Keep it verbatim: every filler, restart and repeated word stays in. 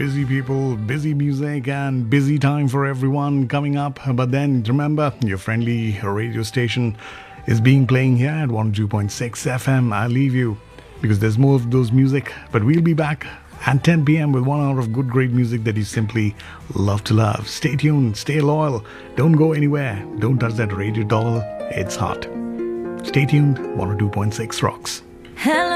busy people, busy music, and busy time for everyone coming up. But then remember, your friendly radio station is being playing here at one oh two point six F M. I'll leave you because there's more of those music. But we'll be back at ten p.m. with one hour of good, great music that you simply love to love. Stay tuned, stay loyal, don't go anywhere, don't touch that radio dial, it's hot. Stay tuned, one oh two point six rocks. Hello.